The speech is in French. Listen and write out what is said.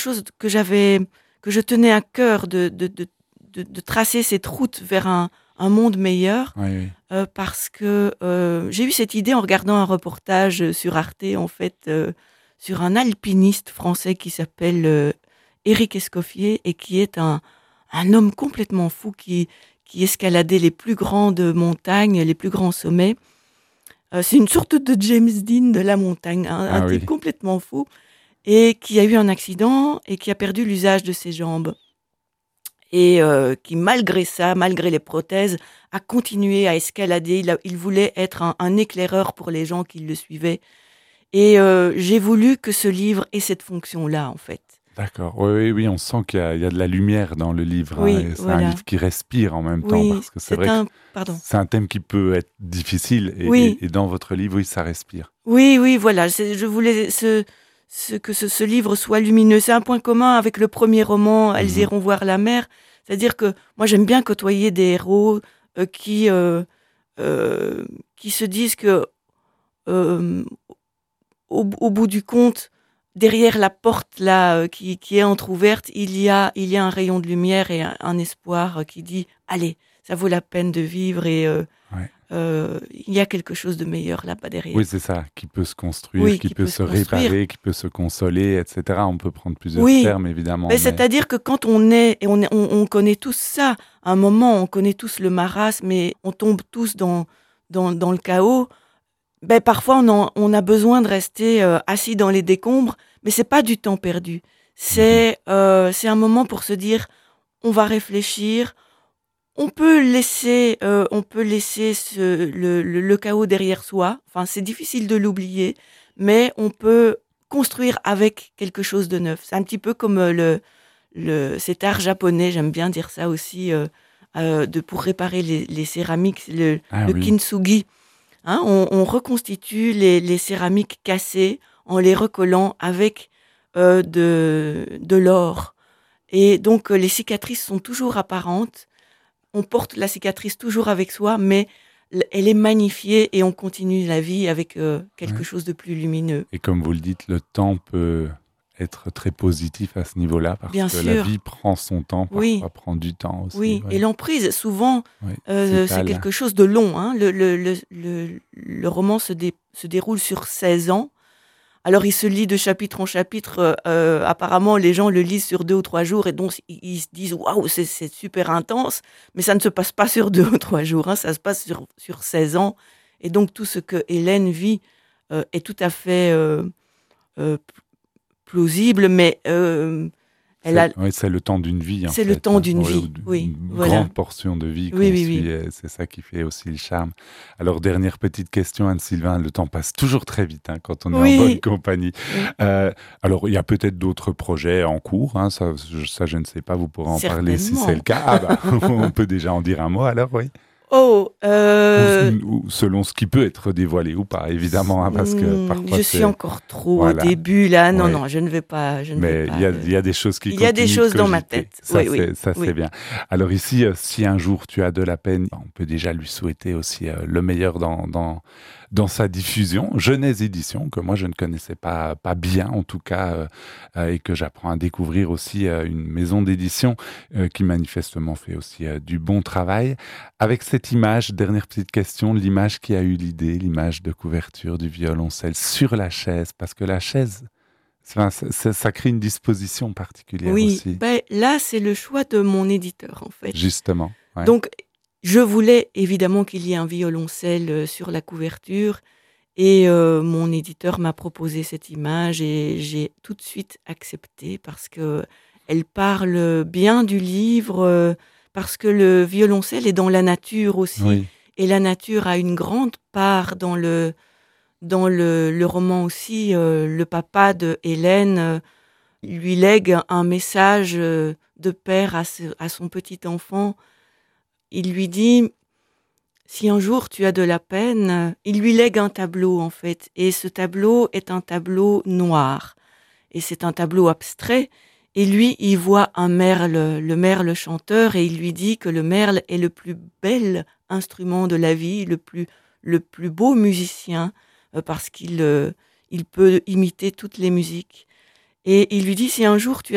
chose que je tenais à cœur de tracer cette route vers un monde meilleur, Oui. parce que j'ai eu cette idée en regardant un reportage sur Arte, en fait, sur un alpiniste français qui s'appelle Éric Escoffier et qui est un homme complètement fou qui escaladait les plus grandes montagnes, les plus grands sommets. C'est une sorte de James Dean de la montagne, un type complètement fou, et qui a eu un accident et qui a perdu l'usage de ses jambes. Et qui, malgré ça, malgré les prothèses, a continué à escalader. Il voulait être un éclaireur pour les gens qui le suivaient. Et j'ai voulu que ce livre ait cette fonction-là, en fait. D'accord. Oui, on sent qu'il y a de la lumière dans le livre. Oui, et c'est un livre qui respire en même temps, parce que c'est vrai que c'est un thème qui peut être difficile, et dans votre livre, oui, ça respire. Oui, voilà. Je voulais que ce livre soit lumineux. C'est un point commun avec le premier roman, Elles iront voir la mer. C'est-à-dire que moi, j'aime bien côtoyer des héros qui se disent que au bout du compte, derrière la porte là qui est entrouverte, il y a un rayon de lumière et un espoir qui dit allez, ça vaut la peine de vivre, et il y a quelque chose de meilleur là-bas derrière. Oui, c'est ça, qui peut se construire, qui peut se réparer, qui peut se consoler, etc. On peut prendre plusieurs termes, évidemment. Mais c'est-à-dire que quand on connaît tous ça, à un moment, on connaît tous le marasme, mais on tombe tous dans le chaos. Ben, parfois, on a besoin de rester assis dans les décombres, mais c'est pas du temps perdu. C'est un moment pour se dire, on va réfléchir. On peut laisser le chaos derrière soi. Enfin, c'est difficile de l'oublier, mais on peut construire avec quelque chose de neuf. C'est un petit peu comme cet art japonais, j'aime bien dire ça aussi, pour réparer les céramiques, le kintsugi. Hein, on reconstitue les céramiques cassées en les recollant avec de l'or. Et donc, les cicatrices sont toujours apparentes. On porte la cicatrice toujours avec soi, mais elle est magnifiée et on continue la vie avec quelque chose de plus lumineux. Et comme vous le dites, le temps peut être très positif à ce niveau-là, parce que la vie prend son temps, parfois prend du temps aussi. Oui, et l'emprise, souvent, c'est quelque chose de long. Hein. Le roman se déroule sur 16 ans. Alors, il se lit de chapitre en chapitre. Apparemment, les gens le lisent sur 2 ou 3 jours et donc ils se disent « Waouh, c'est super intense !» Mais ça ne se passe pas sur 2 ou 3 jours, hein, ça se passe sur 16 ans. Et donc, tout ce que Hélène vit est tout à fait plausible, mais c'est le temps d'une vie. C'est le temps d'une vie, une grande portion de vie qu'on suit. C'est ça qui fait aussi le charme. Alors, dernière petite question, Anne-Sylvain. Le temps passe toujours très vite quand on est en bonne compagnie. Alors, il y a peut-être d'autres projets en cours. Hein, ça, je ne sais pas. Vous pourrez en parler si c'est le cas. On peut déjà en dire un mot alors, oui. Ou selon ce qui peut être dévoilé ou pas, évidemment, parce que parfois je suis encore trop au début là. Non, je ne vais pas. Mais il y a des choses qui. Il y a des choses dans ma tête. C'est bien. Alors ici, si un jour tu as de la peine, on peut déjà lui souhaiter aussi le meilleur dans sa diffusion. Genèse Éditions, que moi je ne connaissais pas bien en tout cas, et que j'apprends à découvrir aussi, une maison d'édition qui manifestement fait aussi du bon travail. Avec cette image, dernière petite question, l'image qui a eu l'idée, l'image de couverture du violoncelle sur la chaise, parce que la chaise, ça crée une disposition particulière aussi. Ben, là c'est le choix de mon éditeur en fait. Justement. Ouais. Donc, je voulais évidemment qu'il y ait un violoncelle sur la couverture et mon éditeur m'a proposé cette image et j'ai tout de suite accepté parce que elle parle bien du livre, parce que le violoncelle est dans la nature aussi et la nature a une grande part dans le roman aussi. Le papa de Hélène lui lègue un message de père à son petit enfant. Il lui dit, si un jour tu as de la peine, il lui lègue un tableau en fait. Et ce tableau est un tableau noir. Et c'est un tableau abstrait. Et lui, il voit un merle, le merle chanteur, et il lui dit que le merle est le plus bel instrument de la vie, le plus beau musicien, parce qu'il peut imiter toutes les musiques. Et il lui dit, si un jour tu